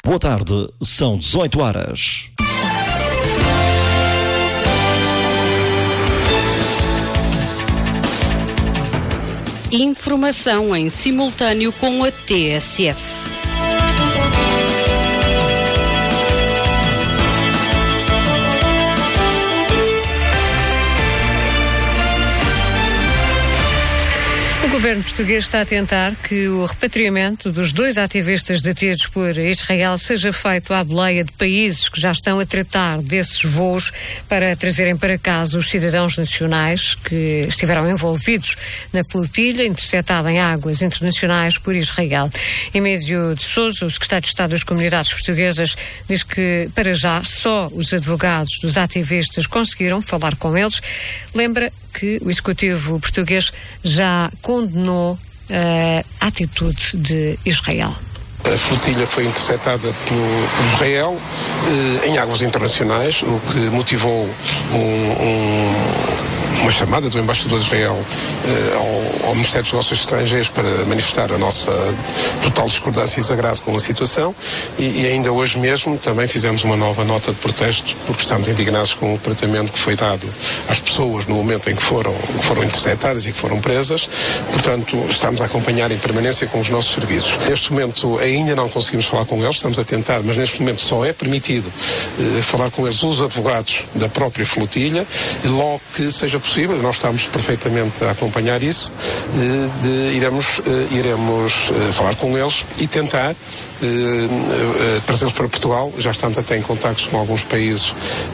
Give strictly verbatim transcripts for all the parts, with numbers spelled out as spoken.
Boa tarde, são dezoito horas. Informação em simultâneo com a T S F. O governo português está a tentar que o repatriamento dos dois ativistas detidos por Israel seja feito à boleia de países que já estão a tratar desses voos para trazerem para casa os cidadãos nacionais que estiveram envolvidos na flotilha interceptada em águas internacionais por Israel. Emílio de Sousa, o secretário de Estado das Comunidades Portuguesas, diz que, para já, só os advogados dos ativistas conseguiram falar com eles. Lembra que o Executivo português já condenou uh, a atitude de Israel. A flotilha foi interceptada por, por Israel eh, em águas internacionais, o que motivou um, um, uma chamada do embaixador de Israel eh, ao, ao Ministério dos Negócios Estrangeiros para manifestar a nossa total discordância e desagrado com a situação e, e ainda hoje mesmo também fizemos uma nova nota de protesto porque estamos indignados com o tratamento que foi dado às pessoas no momento em que foram, foram interceptadas e que foram presas. Portanto, estamos a acompanhar em permanência com os nossos serviços. Neste momento ainda não conseguimos falar com eles, estamos a tentar, mas neste momento só é permitido eh, falar com eles os advogados da própria flotilha, e logo que seja possível, nós estamos perfeitamente a acompanhar isso, eh, de, iremos, eh, iremos eh, falar com eles e tentar Uh, uh, trazê-los para Portugal. Já estamos até em contactos com alguns países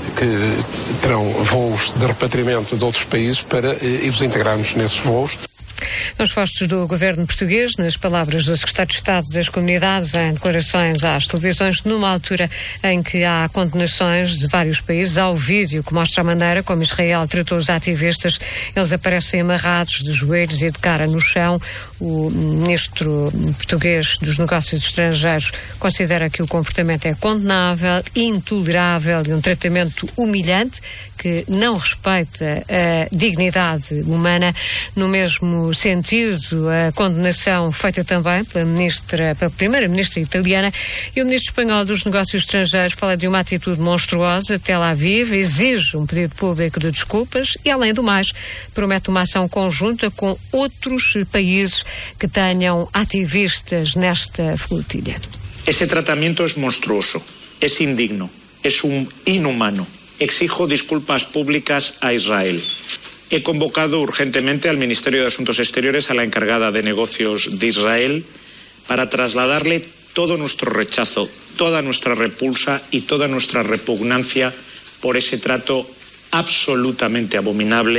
que terão voos de repatriamento de outros países para uh, e os integrarmos nesses voos. Nos postos do governo português, nas palavras do secretário de Estado das Comunidades, em declarações às televisões, numa altura em que há condenações de vários países, há o vídeo que mostra a maneira como Israel tratou os ativistas. Eles aparecem amarrados de joelhos e de cara no chão. O ministro português dos Negócios Estrangeiros considera que o comportamento é condenável, intolerável e um tratamento humilhante que não respeita a dignidade humana. No mesmo sentido, a condenação feita também pela ministra, pela primeira-ministra italiana, e o ministro espanhol dos Negócios Estrangeiros fala de uma atitude monstruosa. Tel Aviv exige um pedido público de desculpas e, além do mais, promete uma ação conjunta com outros países que tenham ativistas nesta flotilha. Esse tratamento é monstruoso, é indigno, é um inhumano. Exijo disculpas públicas a Israel. He convocado urgentemente al Ministerio de Asuntos Exteriores a la encargada de negocios de Israel para trasladarle todo nuestro rechazo, toda nuestra repulsa y toda nuestra repugnancia por ese trato absolutamente abominable